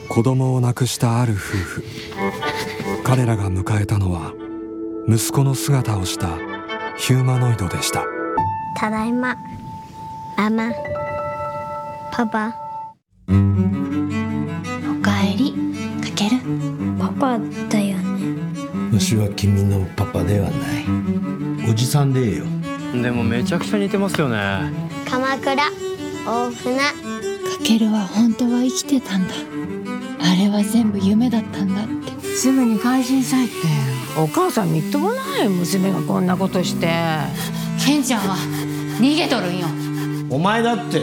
子供を亡くしたある夫婦。彼らが迎えたのは息子の姿をしたヒューマノイドでした。 ただいま。ママ、パパ。 おかえり、かける。 パパだよね。 私は君のパパではない。おじさんでよ。 でもめちゃくちゃ似てますよね。 鎌倉、大船。 かけるは本当は生きてたんだ。あれは全部夢だったんだって。 すぐに改心さえってお母さんみっともない。娘がこんなことして。 ケンちゃんは逃げとるんよ。 お前だってずっ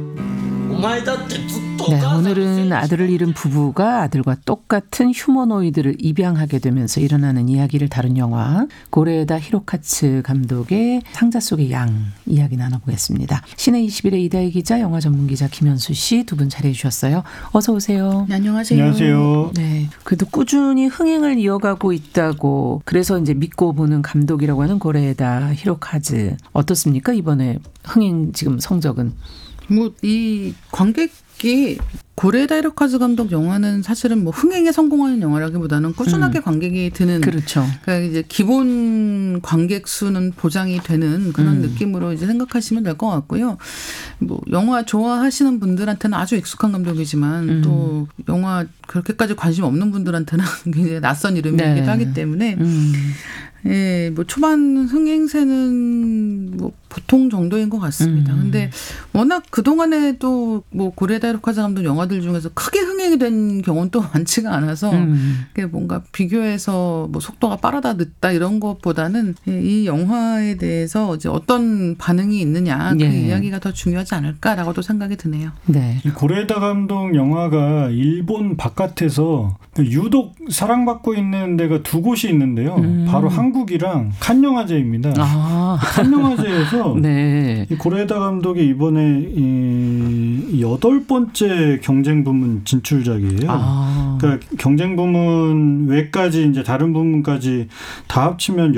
と 네, 오늘은 아들을 잃은 부부가 아들과 똑같은 휴머노이드를 입양하게 되면서 일어나는 이야기를 다룬 영화 고레에다 히로카츠 감독의 상자 속의 양 이야기 나눠보겠습니다. 시내 21의 이다희 기자, 영화 전문기자 김현수 씨 두 분 자리해 주셨어요. 어서 오세요. 네, 안녕하세요. 안녕하세요. 네, 그래도 꾸준히 흥행을 이어가고 있다고 그래서 이제 믿고 보는 감독이라고 하는 고레에다 히로카즈 어떻습니까? 이번에 흥행 지금 성적은? 뭐 이 관객이 고레에다 히로카즈 감독 영화는 사실은 뭐 흥행에 성공하는 영화라기보다는 꾸준하게 관객이 드는. 그렇죠. 그러니까 이제 기본 관객 수는 보장이 되는 그런 느낌으로 이제 생각하시면 될 것 같고요. 뭐 영화 좋아하시는 분들한테는 아주 익숙한 감독이지만 또 영화 그렇게까지 관심 없는 분들한테는 굉장히 낯선 이름이기도 네. 하기 때문에. 예, 뭐 초반 흥행세는 뭐 보통 정도인 것 같습니다. 근데 워낙 그동안에도 뭐 고레에다 히로카즈 감독 영화들 중에서 크게 흥행이 된 경우는 또 많지가 않아서 그게 뭔가 비교해서 뭐 속도가 빠르다 늦다 이런 것보다는 이 영화에 대해서 이제 어떤 반응이 있느냐 그 이야기가 더 중요하지 않을까라고도 생각이 드네요. 네. 고레에다 감독 영화가 일본 바깥에서 유독 사랑받고 있는 데가 두 곳이 있는데요. 바로 한국이랑 칸 영화제입니다. 칸 영화제에서 네. 고레에다 감독이 이번에 8번째 경쟁 부문 진출작이에요. 그러니까 경쟁 부문 외까지 이제 다른 부문까지 다 합치면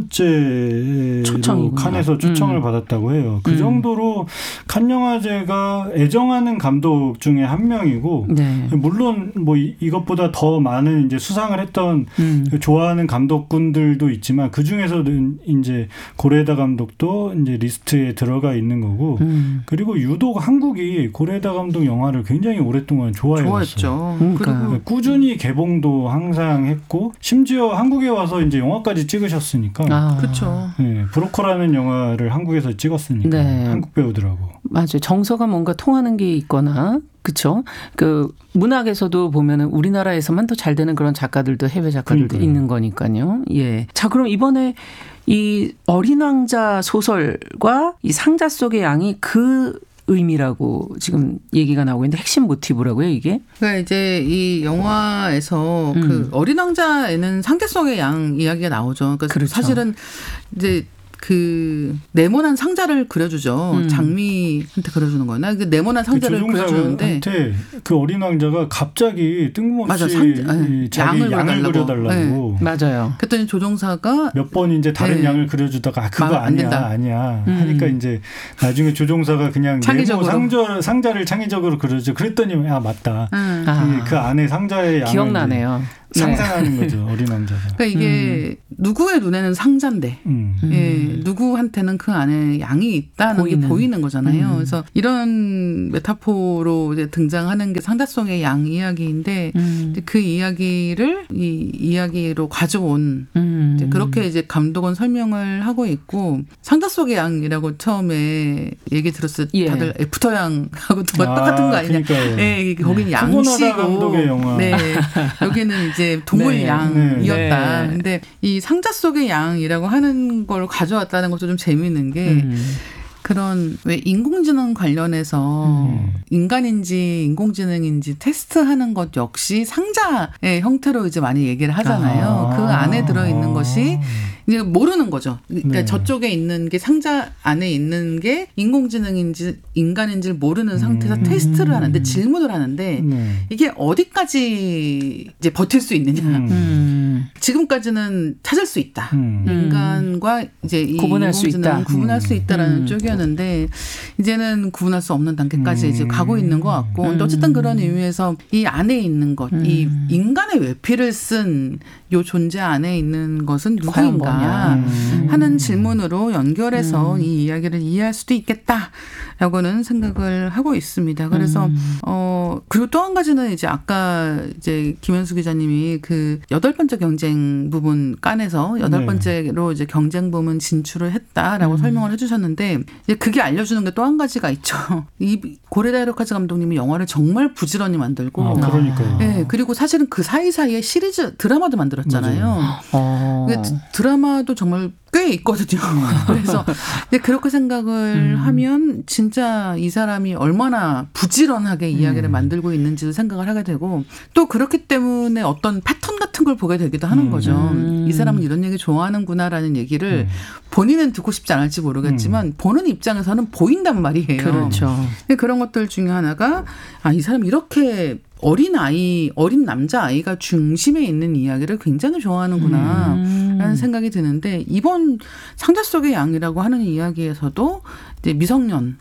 10번째로 칸에서 초청을 받았다고 해요. 그 정도로 칸 영화제가 애정하는 감독 중에 한 명이고, 네. 물론 뭐 이것보다 더 많은 이제 수상을 했던 좋아하는 감독분들도 있지만 그 중에서는 이제 고레에다 감독도 이제 리스트에 들어가 있는 거고, 그리고 유독 한국이 고레에다 감독 영화를 굉장히 오랫동안 좋아했죠. 그리고 꾸준히 개봉도 항상 했고, 심지어 한국에 와서 이제 영화까지 찍으셨으니까. 그렇죠. 네, 브로커라는 영화를 한국에서 찍었으니까. 네. 한국 배우들하고. 맞아요. 정서가 뭔가 통하는 게 있거나. 그렇죠. 그 문학에서도 보면은 우리나라에서만 더 잘 되는 그런 작가들도 해외 작가들도 있는 거니까요. 예. 자, 그럼 이번에 이 어린 왕자 소설과 이 상자 속의 양이 그 의미라고 지금 얘기가 나오고 있는데 핵심 모티브라고요, 이게? 그러니까 이제 이 영화에서 그 어린 왕자에는 상자 속의 양 이야기가 나오죠. 그러니까 그렇죠. 사실은 이제 그 네모난 상자를 그려주죠. 장미한테 그려주는 거나 그 네모난 상자를 그려주는데 그 어린 왕자가 갑자기 뜬금없이 자기 양을 그려달라고. 네. 맞아요. 그랬더니 조종사가 몇 번 이제 다른 양을 그려주다가 그거 아니야 하니까 이제 나중에 조종사가 그냥 네모 상자를 창의적으로 그려줘. 그랬더니 맞다. 그 안에 상자의 양을 기억나네요. 상상하는 거죠. 어린 왕자가. 그러니까 이게 누구의 눈에는 상자인데 누구한테는 그 안에 양이 있다는 게 보이는 거잖아요. 그래서 이런 메타포로 이제 등장하는 게 상자 속의 양 이야기인데 그 이야기를 이 이야기로 가져온 이제 그렇게 이제 감독은 설명을 하고 있고, 상자 속의 양이라고 처음에 얘기 들었을 때 다들 애프터 양하고 똑같은 거 아니냐. 네, 거기는 양씨고 감독의 영화. 네, 여기는 이제 동물 양이었다. 근데 이 상자 속의 양이라고 하는 걸 가져왔다는 것도 좀 재미있는 게 그런 왜 인공지능 관련해서 인간인지 인공지능인지 테스트하는 것 역시 상자의 형태로 이제 많이 얘기를 하잖아요. 그 안에 들어있는 것이 이제 모르는 거죠. 그러니까 저쪽에 있는 게 상자 안에 있는 게 인공지능인지 인간인지를 모르는 상태에서 테스트를 하는데 질문을 하는데 이게 어디까지 이제 버틸 수 있느냐. 지금까지는 찾을 수 있다. 인간과 이제 이 구분할 수 있다. 구분할 수 있다라는 쪽이었는데 이제는 구분할 수 없는 단계까지 이제 가고 있는 것 같고 근데 어쨌든 그런 의미에서 이 안에 있는 것, 이 인간의 외피를 쓴 요 존재 안에 있는 것은 누구인가 하는 질문으로 연결해서 이 이야기를 이해할 수도 있겠다라고는 생각을 하고 있습니다. 그래서 그리고 또 한 가지는 이제 아까 이제 김현수 기자님이 그 8번째 경쟁 부분 깐에서 8번째로 이제 경쟁 부문 진출을 했다라고 설명을 해주셨는데 이제 그게 알려주는 게 또 한 가지가 있죠. 이 고레다 히로카즈 감독님이 영화를 정말 부지런히 만들고, 그러니까요. 네, 그리고 사실은 그 사이사이에 시리즈 드라마도 만들었잖아요. 드라마도 정말 꽤 있거든요. 그래서 그렇게 생각을 하면 진짜 이 사람이 얼마나 부지런하게 이야기를 만들고 있는지도 생각을 하게 되고 또 그렇기 때문에 어떤 패턴 같은 걸 보게 되기도 하는 거죠. 이 사람은 이런 얘기 좋아하는구나라는 얘기를 본인은 듣고 싶지 않을지 모르겠지만 보는 입장에서는 보인단 말이에요. 그렇죠. 그런 것들 중에 하나가 이 사람 이렇게 어린 남자아이가 중심에 있는 이야기를 굉장히 좋아하는구나 라는 생각이 드는데 이번 상자 속의 양이라고 하는 이야기에서도 이제 미성년,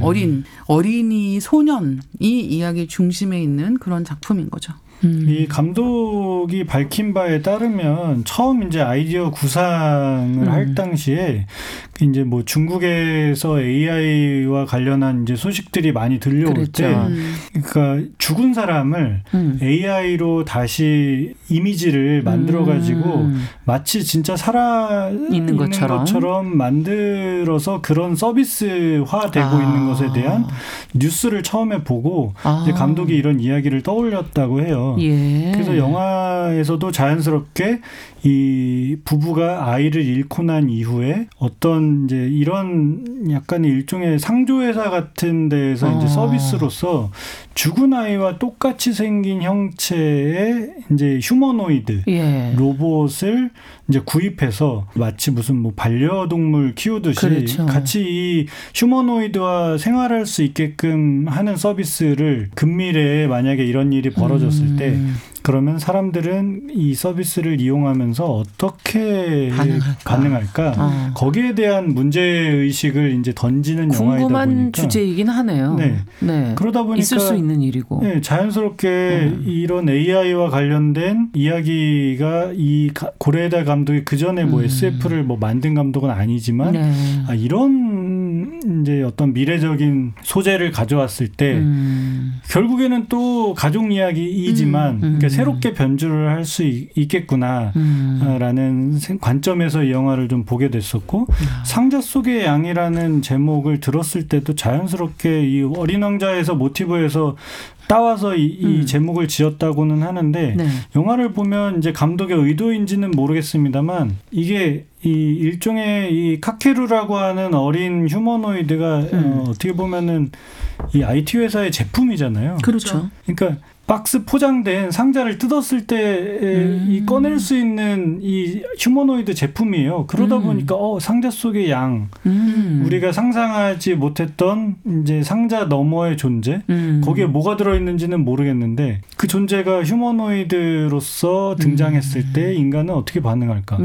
어린이, 소년 이 이야기 중심에 있는 그런 작품인 거죠. 이 감독이 밝힌 바에 따르면 처음 이제 아이디어 구상을 할 당시에 이제 뭐 중국에서 AI와 관련한 이제 소식들이 많이 들려올 때, 그러니까 죽은 사람을 AI로 다시 이미지를 만들어가지고 마치 진짜 살아 있는 것처럼 만들어서 그런 서비스화되고 있는 것에 대한 뉴스를 처음에 보고 이제 감독이 이런 이야기를 떠올렸다고 해요. 예. 그래서 영화에서도 자연스럽게 이 부부가 아이를 잃고 난 이후에 어떤 이제 이런 약간의 일종의 상조회사 같은 데에서 이제 서비스로서 죽은 아이와 똑같이 생긴 형체의 이제 휴머노이드 로봇을 이제 구입해서 마치 무슨 뭐 반려동물 키우듯이 같이 이 휴머노이드와 생활할 수 있게끔 하는 서비스를 근미래에 만약에 이런 일이 벌어졌을 때 그러면 사람들은 이 서비스를 이용하면서 어떻게 반응할까? 거기에 대한 문제의식을 이제 던지는 영화이다 보니까. 궁금한 주제이긴 하네요. 네. 그러다 보니까. 있을 수 있는 일이고. 네, 자연스럽게 이런 AI와 관련된 이야기가 이 고레에다 감독이 그 전에 뭐 SF를 뭐 만든 감독은 아니지만 이런 이제 어떤 미래적인 소재를 가져왔을 때 결국에는 또 가족 이야기이지만 그러니까 새롭게 변주를 할 수 있겠구나라는 관점에서 이 영화를 좀 보게 됐었고 상자 속의 양이라는 제목을 들었을 때도 자연스럽게 이 어린 왕자에서 모티브에서 따와서 이 제목을 지었다고는 하는데 영화를 보면 이제 감독의 의도인지는 모르겠습니다만 이게 이 일종의 이 카케루라고 하는 어린 휴머노이드가 어떻게 보면은 이 IT 회사의 제품이잖아요. 그렇죠. 그러니까 박스 포장된 상자를 뜯었을 때 이 꺼낼 수 있는 이 휴머노이드 제품이에요. 그러다 보니까 상자 속의 양, 우리가 상상하지 못했던 이제 상자 너머의 존재, 거기에 뭐가 들어있는지는 모르겠는데 그 존재가 휴머노이드로서 등장했을 때 인간은 어떻게 반응할까?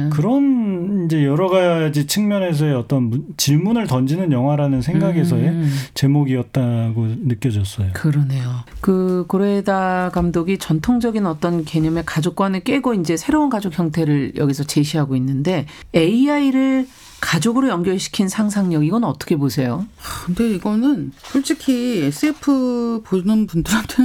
그런 이제 여러 가지 측면에서의 어떤 질문을 던지는 영화라는 생각에서의 제목이었다고 느껴졌어요. 그러네요. 그 고레에다 감독이 전통적인 어떤 개념의 가족관을 깨고 이제 새로운 가족 형태를 여기서 제시하고 있는데 AI를 가족으로 연결시킨 상상력 이건 어떻게 보세요? 근데 이거는 솔직히 SF 보는 분들한테는